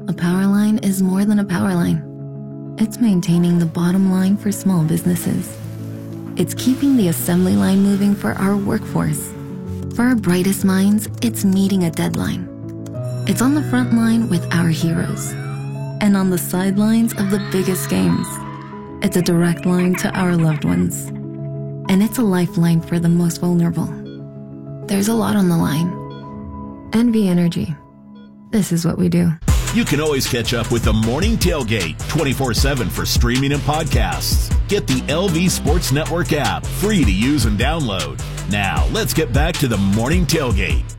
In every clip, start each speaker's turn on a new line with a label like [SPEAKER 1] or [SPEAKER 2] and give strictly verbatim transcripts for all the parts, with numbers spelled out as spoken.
[SPEAKER 1] a power line is more than a power line. It's maintaining the bottom line for small businesses. It's keeping the assembly line moving for our workforce. For our brightest minds, it's meeting a deadline. It's on the front line with our heroes. And on the sidelines of the biggest games. It's a direct line to our loved ones. And it's a lifeline for the most vulnerable. There's a lot on the line. N V Energy. This is what we do.
[SPEAKER 2] You can always catch up with the Morning Tailgate twenty-four seven for streaming and podcasts. Get the L V Sports Network app, free to use and download. Now, let's get back to the Morning Tailgate.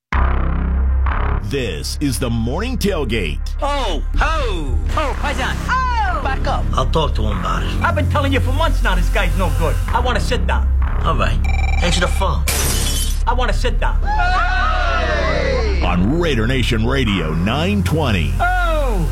[SPEAKER 2] This is the Morning Tailgate.
[SPEAKER 3] Oh, ho! Oh, Paisan. Oh! Back up.
[SPEAKER 4] I'll talk to him about it.
[SPEAKER 3] I've been telling you for months now this guy's no good. I want to sit down.
[SPEAKER 4] All right. Answer the phone.
[SPEAKER 3] I want to sit down.
[SPEAKER 2] Hey! On Raider Nation Radio nine twenty.
[SPEAKER 3] Oh!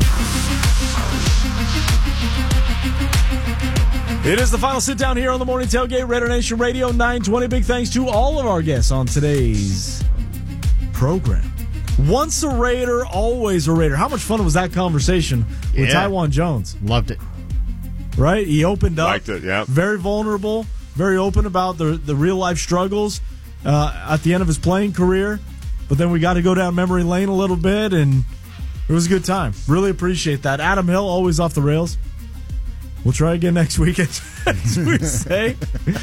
[SPEAKER 5] It is the final sit down here on the Morning Tailgate, Raider Nation Radio nine twenty. Big thanks to all of our guests on today's program. Once a Raider, always a Raider. How much fun was that conversation with
[SPEAKER 6] yeah.
[SPEAKER 5] Taiwan Jones?
[SPEAKER 6] Loved it.
[SPEAKER 5] Right? He opened up.
[SPEAKER 7] Liked it, yeah.
[SPEAKER 5] Very vulnerable, very open about the, the real-life struggles uh, at the end of his playing career. But then we got to go down memory lane a little bit, and it was a good time. Really appreciate that. Adam Hill, always off the rails. We'll try again next week, as we say.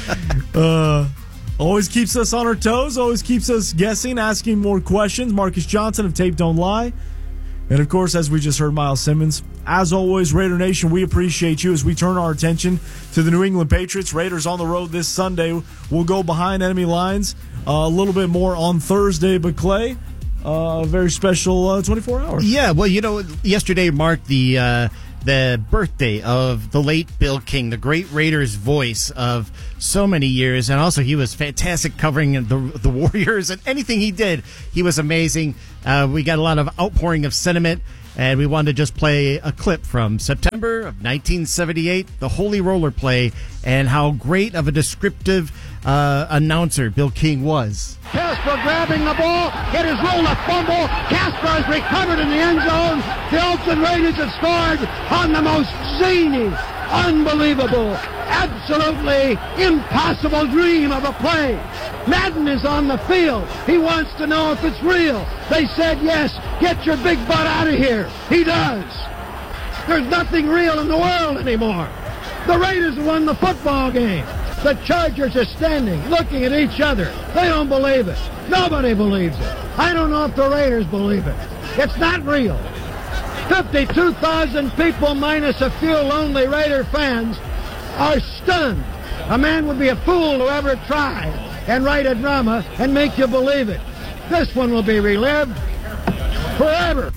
[SPEAKER 5] Uh, always keeps us on our toes, always keeps us guessing, asking more questions. Marcus Johnson of Tape Don't Lie. And, of course, as we just heard, Miles Simmons. As always, Raider Nation, we appreciate you as we turn our attention to the New England Patriots. Raiders on the road this Sunday. We'll go behind enemy lines uh, a little bit more on Thursday. But, Clay, a uh, very special uh, twenty-four hours.
[SPEAKER 6] Yeah, well, you know, yesterday marked the uh, the birthday of the late Bill King, the great Raiders voice of so many years. And also, he was fantastic covering the, the Warriors, and anything he did, he was amazing. Uh, we got a lot of outpouring of sentiment. And we wanted to just play a clip from September of nineteen seventy-eight, the Holy Roller play, and how great of a descriptive uh, announcer Bill King was.
[SPEAKER 8] Castro grabbing the ball, it is rolled a fumble, Castro is recovered in the end zone, the Oakland Raiders have scored on the most zany, unbelievable, absolutely impossible dream of a play. Madden is on the field. He wants to know if it's real. They said yes. Get your big butt out of here. He does. There's nothing real in the world anymore. The Raiders won the football game. The Chargers are standing, looking at each other. They don't believe it. Nobody believes it. I don't know if the Raiders believe it. It's not real. fifty-two thousand people minus a few lonely Raider fans are stunned. A man would be a fool to ever try and write a drama and make you believe it. This one will be relived forever.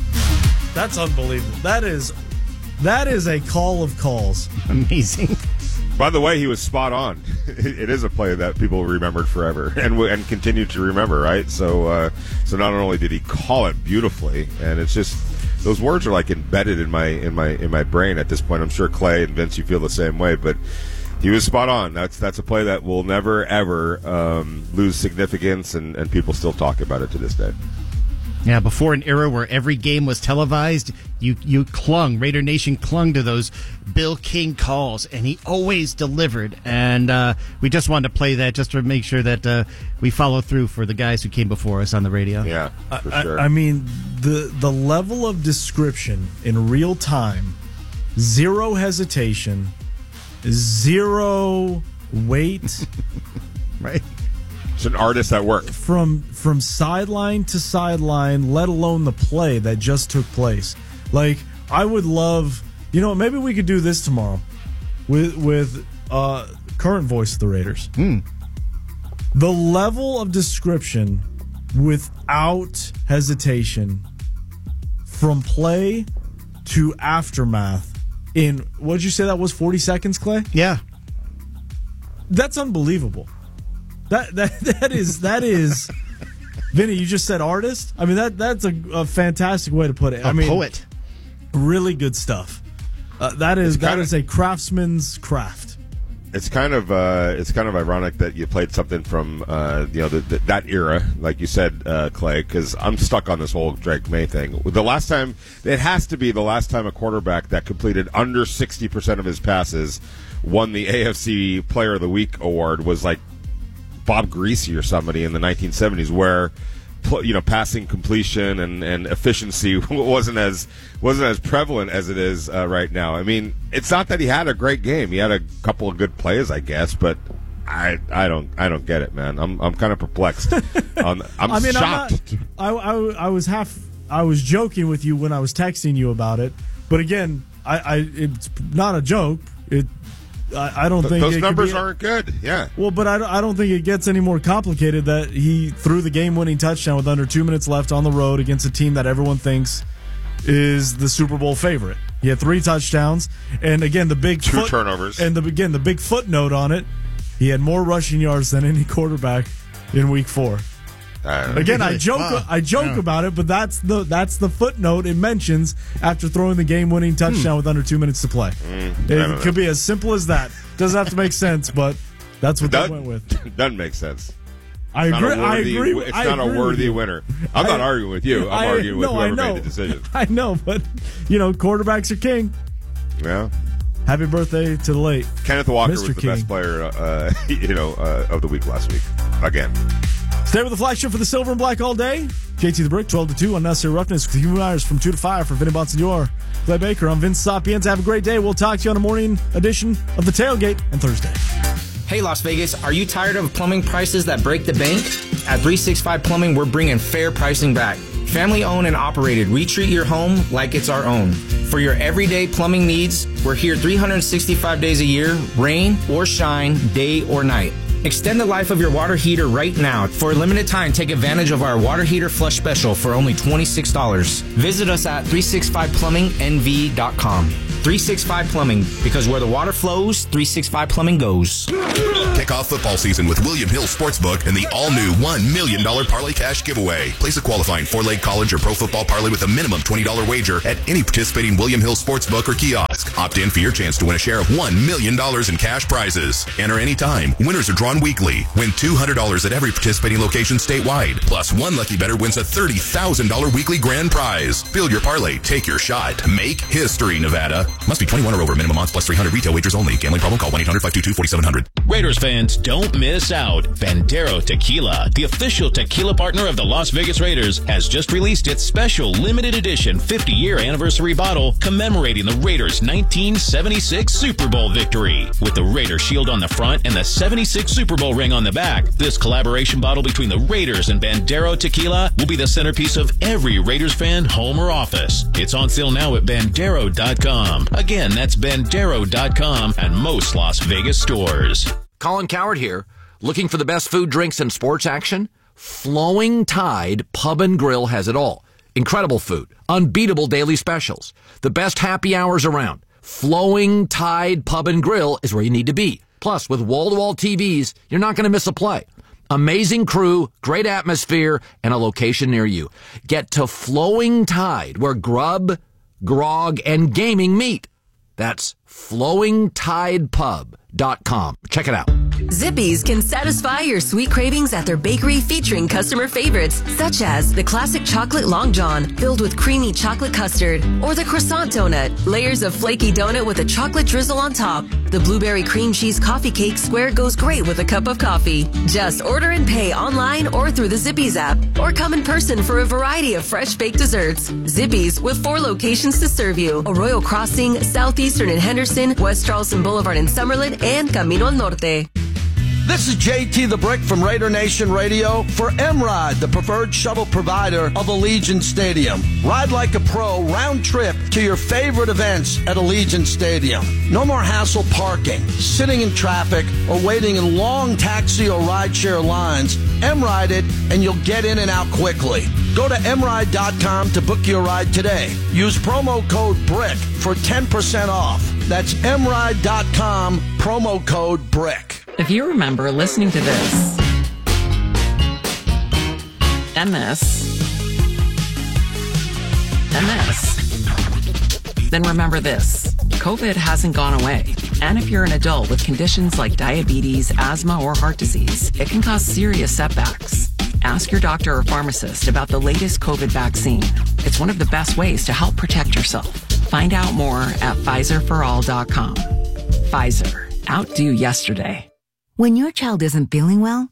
[SPEAKER 5] That's unbelievable. That is that is a call of calls.
[SPEAKER 6] Amazing.
[SPEAKER 7] By the way, he was spot on. It is a play that people remembered forever and and continue to remember, right? So, uh, so not only did he call it beautifully, and it's just those words are like embedded in my in my in my brain at this point. I'm sure Clay and Vince, you feel the same way, but he was spot on. That's that's a play that will never ever um, lose significance, and, and people still talk about it to this day.
[SPEAKER 6] Yeah, before an era where every game was televised, you you clung, Raider Nation clung to those Bill King calls, and he always delivered. And uh, we just wanted to play that just to make sure that uh, we follow through for the guys who came before us on the radio.
[SPEAKER 7] Yeah, for
[SPEAKER 5] I,
[SPEAKER 7] sure.
[SPEAKER 5] I, I mean, the the level of description in real time, zero hesitation, zero wait.
[SPEAKER 6] Right.
[SPEAKER 7] It's an artist at work.
[SPEAKER 5] From from sideline to sideline, let alone the play that just took place. Like, I would love, you know, maybe we could do this tomorrow with with uh, current voice of the Raiders.
[SPEAKER 6] Mm.
[SPEAKER 5] The level of description without hesitation from play to aftermath in, what did you say that was, forty seconds, Clay?
[SPEAKER 6] Yeah.
[SPEAKER 5] That's unbelievable. That that that is that is, Vinny. You just said artist. I mean that that's a, a fantastic way to put it.
[SPEAKER 6] A
[SPEAKER 5] I mean,
[SPEAKER 6] poet.
[SPEAKER 5] Really good stuff. Uh, that is
[SPEAKER 7] It's
[SPEAKER 5] that
[SPEAKER 7] kinda,
[SPEAKER 5] is a craftsman's craft.
[SPEAKER 7] It's kind of uh, it's kind of ironic that you played something from uh, you know the, the, that era, like you said, uh, Clay. Because I'm stuck on this whole Drake May thing. The last time, it has to be the last time a quarterback that completed under sixty percent of his passes won the A F C Player of the Week award was like Bob Greasy or somebody in the nineteen seventies, where you know passing completion and, and efficiency wasn't as wasn't as prevalent as it is uh, right now. I mean, it's not that he had a great game; he had a couple of good plays, I guess, but I I don't I don't get it, man. I'm I'm kind of perplexed. um, I'm
[SPEAKER 5] I mean,
[SPEAKER 7] shocked.
[SPEAKER 5] I'm not, I, I I was half I was joking with you when I was texting you about it, but again, I, I it's not a joke. It I, I don't
[SPEAKER 7] Th-
[SPEAKER 5] think
[SPEAKER 7] those
[SPEAKER 5] it
[SPEAKER 7] numbers
[SPEAKER 5] could be,
[SPEAKER 7] aren't good. Yeah.
[SPEAKER 5] Well, but I don't, I don't think it gets any more complicated that he threw the game-winning touchdown with under two minutes left on the road against a team that everyone thinks is the Super Bowl favorite. He had three touchdowns, and again the big
[SPEAKER 7] two
[SPEAKER 5] foot,
[SPEAKER 7] turnovers,
[SPEAKER 5] and the again the big footnote on it. He had more rushing yards than any quarterback in Week Four.
[SPEAKER 7] Uh,
[SPEAKER 5] Again, I joke.
[SPEAKER 6] Wow.
[SPEAKER 5] I joke
[SPEAKER 6] Yeah.
[SPEAKER 5] about it, but that's the that's the footnote it mentions after throwing the game-winning touchdown
[SPEAKER 6] Hmm.
[SPEAKER 5] with under two minutes to play.
[SPEAKER 7] Mm,
[SPEAKER 5] it could be as simple as that. Doesn't have to make sense, but that's what
[SPEAKER 7] that
[SPEAKER 5] they went with.
[SPEAKER 7] doesn't make sense.
[SPEAKER 5] I
[SPEAKER 7] Not
[SPEAKER 5] agree.
[SPEAKER 7] a
[SPEAKER 5] I
[SPEAKER 7] worthy-
[SPEAKER 5] agree.
[SPEAKER 7] It's
[SPEAKER 5] I
[SPEAKER 7] not
[SPEAKER 5] agree
[SPEAKER 7] a worthy
[SPEAKER 5] with you.
[SPEAKER 7] winner. I'm not
[SPEAKER 5] I-
[SPEAKER 7] arguing with you. I'm
[SPEAKER 5] I-
[SPEAKER 7] arguing with
[SPEAKER 5] no, I
[SPEAKER 7] whoever
[SPEAKER 5] know.
[SPEAKER 7] made the decision.
[SPEAKER 5] I know, but you know, quarterbacks are king.
[SPEAKER 7] Yeah.
[SPEAKER 5] Happy birthday to the late
[SPEAKER 7] Kenneth Walker
[SPEAKER 5] Mister
[SPEAKER 7] was the
[SPEAKER 5] King.
[SPEAKER 7] best player, uh, you know, uh, of the week last week. Again.
[SPEAKER 5] Stay with the flagship for the silver and black all day. J T the Brick, twelve to two, Unnecessary Roughness with Hugh Myers from two to five for Vinny Bonsignor. Clay Baker, I'm Vince Sapienza. Have a great day. We'll talk to you on a morning edition of The Tailgate on Thursday.
[SPEAKER 3] Hey, Las Vegas, are you tired of plumbing prices that break the bank? At three sixty-five Plumbing, we're bringing fair pricing back. Family owned and operated, we treat your home like it's our own. For your everyday plumbing needs, we're here three hundred sixty-five days a year, rain or shine, day or night. Extend the life of your water heater right now. For a limited time, take advantage of our water heater flush special for only twenty-six dollars. Visit us at three sixty-five plumbing n v dot com. three sixty-five Plumbing, because where the water flows, three sixty-five Plumbing goes.
[SPEAKER 9] Kick off football season with William Hill Sportsbook and the all-new one million dollars Parlay Cash giveaway. Place a qualifying four-leg college or pro football parlay with a minimum twenty dollars wager at any participating William Hill Sportsbook or kiosk. Opt in for your chance to win a share of one million dollars in cash prizes. Enter anytime. Winners are drawn weekly. Win two hundred dollars at every participating location statewide. Plus, one lucky bettor wins a thirty thousand dollars weekly grand prize. Build your parlay. Take your shot. Make history, Nevada. Must be twenty-one or over. Minimum odds plus three hundred. Retail wagers only. Gambling problem? Call one eight hundred five two two four seven zero zero.
[SPEAKER 2] Raiders fans, don't miss out. Bandero Tequila, the official tequila partner of the Las Vegas Raiders, has just released its special limited edition fifty-year anniversary bottle commemorating the Raiders' nineteen seventy-six Super Bowl victory. With the Raider shield on the front and the seventy-six Super Bowl ring on the back, this collaboration bottle between the Raiders and Bandero Tequila will be the centerpiece of every Raiders fan home or office. It's on sale now at bandero dot com. Again, that's bandero dot com and most Las Vegas stores.
[SPEAKER 10] Colin Coward here. Looking for the best food, drinks, and sports action? Flowing Tide Pub and Grill has it all. Incredible food, unbeatable daily specials, the best happy hours around. Flowing Tide Pub and Grill is where you need to be. Plus, with wall-to-wall T Vs, you're not going to miss a play. Amazing crew, great atmosphere, and a location near you. Get to Flowing Tide, where grub, grog, and gaming meet. That's flowing tide pub dot com. Check it out.
[SPEAKER 11] Zippy's can satisfy your sweet cravings at their bakery featuring customer favorites, such as the classic chocolate long john filled with creamy chocolate custard, or the croissant donut, layers of flaky donut with a chocolate drizzle on top. The blueberry cream cheese coffee cake square goes great with a cup of coffee. Just order and pay online or through the Zippy's app, or come in person for a variety of fresh baked desserts. Zippy's, with four locations to serve you: Arroyo Crossing, Southeastern in Henderson, West Charleston Boulevard in Summerlin, and Camino al Norte.
[SPEAKER 12] This is J T the Brick from Raider Nation Radio for M-Ride, the preferred shuttle provider of Allegiant Stadium. Ride like a pro, round trip to your favorite events at Allegiant Stadium. No more hassle parking, sitting in traffic, or waiting in long taxi or rideshare lines. M-Ride it, and you'll get in and out quickly. Go to M ride dot com to book your ride today. Use promo code BRICK for ten percent off. That's M ride dot com, promo code BRICK.
[SPEAKER 13] If you remember listening to this, and this, and this, then remember this: COVID hasn't gone away. And if you're an adult with conditions like diabetes, asthma, or heart disease, it can cause serious setbacks. Ask your doctor or pharmacist about the latest COVID vaccine. It's one of the best ways to help protect yourself. Find out more at Pfizer for all dot com. Pfizer. Outdo yesterday.
[SPEAKER 14] When your child isn't feeling well,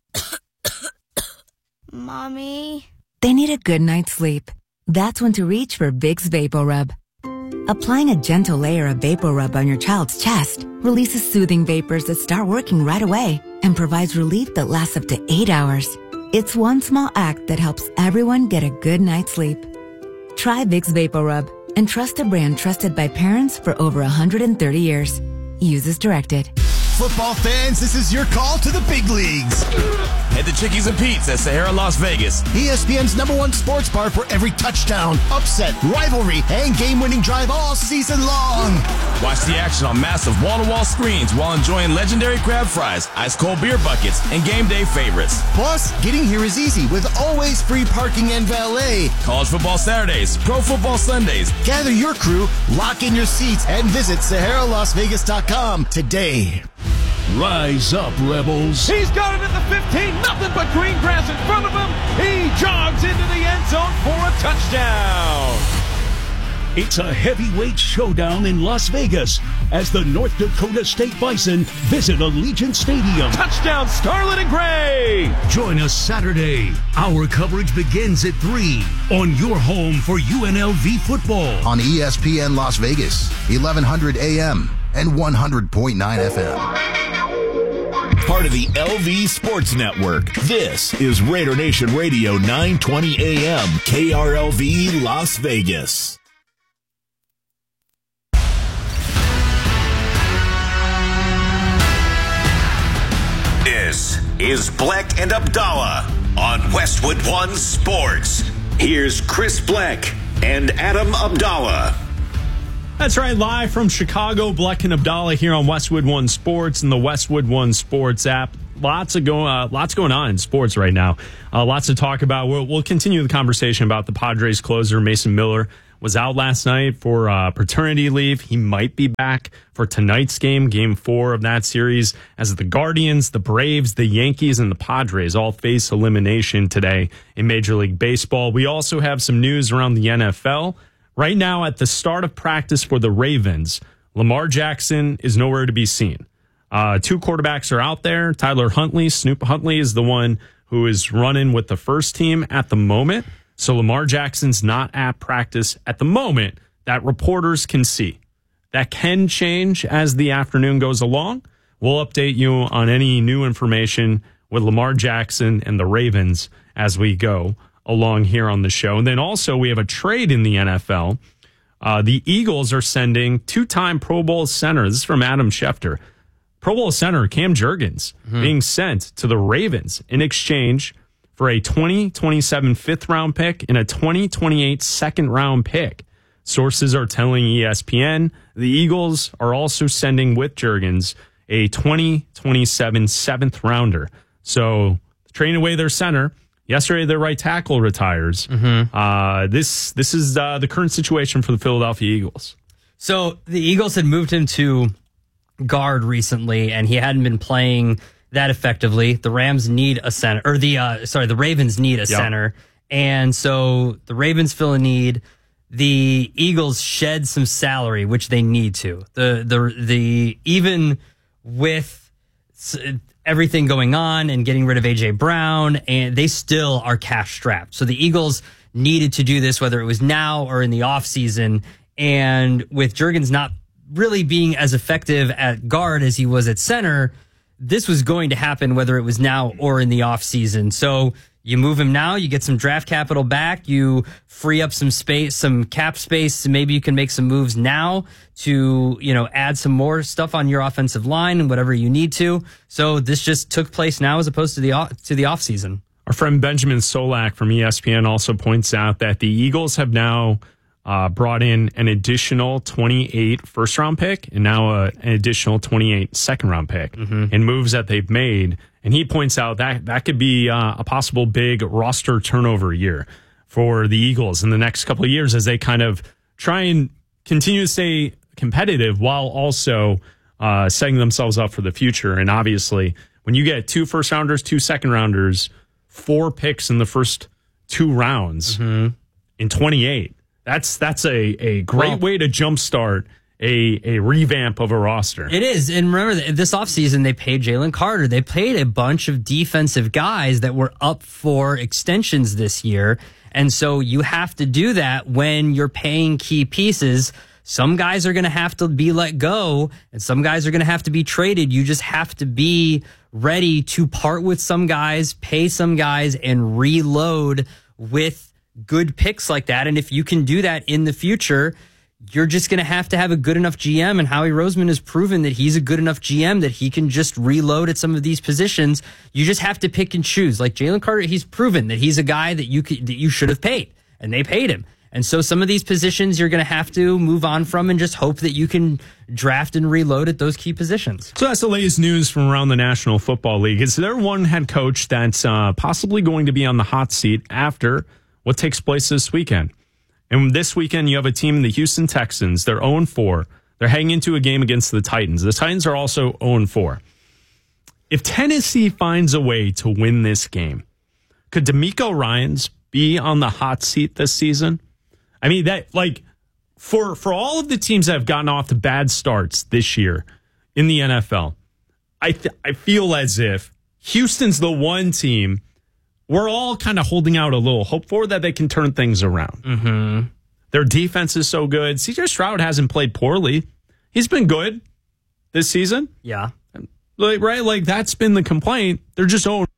[SPEAKER 15] Mommy,
[SPEAKER 14] they need a good night's sleep. That's when to reach for Vicks VapoRub. Applying a gentle layer of VapoRub on your child's chest releases soothing vapors that start working right away and provides relief that lasts up to eight hours. It's one small act that helps everyone get a good night's sleep. Try Vicks VapoRub and trust a brand trusted by parents for over one hundred thirty years. Use as directed.
[SPEAKER 16] Football fans, this is your call to the big leagues. Head to Chickies and Pete's at Sahara, Las Vegas. E S P N's number one sports bar for every touchdown, upset, rivalry, and game-winning drive all season long. Watch the action on massive wall-to-wall screens while enjoying legendary crab fries, ice-cold beer buckets, and game day favorites. Plus, getting here is easy with always free parking and valet. College football Saturdays, pro football Sundays. Gather your crew, lock in your seats, and visit Sahara Las Vegas dot com today.
[SPEAKER 17] Rise up, Rebels.
[SPEAKER 18] He's got it at the fifteen. Nothing but green grass in front of him. He jogs into the end zone for a touchdown.
[SPEAKER 17] It's a heavyweight showdown in Las Vegas as the North Dakota State Bison visit Allegiant Stadium.
[SPEAKER 18] Touchdown, Scarlet and Gray.
[SPEAKER 17] Join us Saturday. Our coverage begins at three on your home for U N L V football.
[SPEAKER 19] On E S P N Las Vegas, eleven hundred A M and one hundred point nine F M.
[SPEAKER 2] Part of the L V Sports Network. This is Raider Nation Radio nine twenty A M, K R L V Las Vegas.
[SPEAKER 20] This is Bleck and Abdallah on Westwood One Sports. Here's Chris Bleck and Adam Abdallah.
[SPEAKER 21] That's right, live from Chicago, Bleck and Abdallah here on Westwood One Sports and the Westwood One Sports app. Lots of go, uh, lots going on in sports right now. Uh, lots to talk about. We'll, we'll continue the conversation about the Padres closer. Mason Miller was out last night for uh, paternity leave. He might be back for tonight's game, game four of that series, as the Guardians, the Braves, the Yankees, and the Padres all face elimination today in Major League Baseball. We also have some news around the N F L. Right now, at the start of practice for the Ravens, Lamar Jackson is nowhere to be seen. Uh, two quarterbacks are out there. Tyler Huntley, Snoop Huntley is the one who is running with the first team at the moment. So Lamar Jackson's not at practice at the moment that reporters can see. That can change as the afternoon goes along. We'll update you on any new information with Lamar Jackson and the Ravens as we go along here on the show. And then also we have a trade in the N F L. Uh, the Eagles are sending two-time Pro Bowl center. This is from Adam Schefter. Pro Bowl center Cam Jurgens mm-hmm. being sent to the Ravens in exchange for a twenty twenty-seven fifth-round pick and a twenty twenty-eight second-round pick. Sources are telling E S P N the Eagles are also sending with Jurgens a twenty twenty-seven seventh-rounder. So trading away their center. Yesterday, their right tackle retires.
[SPEAKER 22] Mm-hmm.
[SPEAKER 21] Uh, this this is uh, the current situation for the Philadelphia Eagles.
[SPEAKER 22] So the Eagles had moved him to guard recently, and he hadn't been playing that effectively. The Rams need a center, or the uh, sorry, the Ravens need a yep. center, and so the Ravens fill a need. The Eagles shed some salary, which they need to. The the the even with everything going on and getting rid of A J Brown, and they still are cash strapped. So the Eagles needed to do this, whether it was now or in the offseason. And with Jurgens not really being as effective at guard as he was at center, this was going to happen whether it was now or in the offseason. So you move him now, you get some draft capital back, you free up some space, some cap space, maybe you can make some moves now to, you know, add some more stuff on your offensive line and whatever you need to. So this just took place now as opposed to the to the offseason.
[SPEAKER 21] Our friend Benjamin Solak from E S P N also points out that the Eagles have now uh, brought in an additional twenty-eight first-round pick and now uh, an additional twenty-eight second-round pick mm-hmm. in moves that they've made. And he points out that that could be uh, a possible big roster turnover year for the Eagles in the next couple of years as they kind of try and continue to stay competitive while also uh, setting themselves up for the future. And obviously, when you get two first rounders, two second rounders, four picks in the first two rounds
[SPEAKER 22] mm-hmm.
[SPEAKER 21] in twenty-eight, that's that's a, a great well, way to jumpstart a, a revamp of a roster.
[SPEAKER 22] It is. And remember, this offseason, they paid Jalen Carter. They paid a bunch of defensive guys that were up for extensions this year. And so you have to do that when you're paying key pieces. Some guys are going to have to be let go, and some guys are going to have to be traded. You just have to be ready to part with some guys, pay some guys, and reload with good picks like that. And if you can do that in the future, you're just going to have to have a good enough G M, and Howie Roseman has proven that he's a good enough G M that he can just reload at some of these positions. You just have to pick and choose. Like Jalen Carter, he's proven that he's a guy that you could, that you should have paid, and they paid him. And so some of these positions you're going to have to move on from and just hope that you can draft and reload at those key positions.
[SPEAKER 21] So that's the latest news from around the National Football League. Is there one head coach that's uh, possibly going to be on the hot seat after what takes place this weekend? And this weekend, you have a team, the Houston Texans. They're oh and four. They're heading into a game against the Titans. The Titans are also oh and four. If Tennessee finds a way to win this game, could DeMeco Ryans be on the hot seat this season? I mean, that like for for all of the teams that have gotten off to bad starts this year in the N F L, I th- I feel as if Houston's the one team we're all kind of holding out a little hope for, that they can turn things around.
[SPEAKER 22] Mm-hmm.
[SPEAKER 21] Their defense is so good. C J Stroud hasn't played poorly. He's been good this season.
[SPEAKER 22] Yeah.
[SPEAKER 21] Like, right? Like, that's been the complaint. They're just oh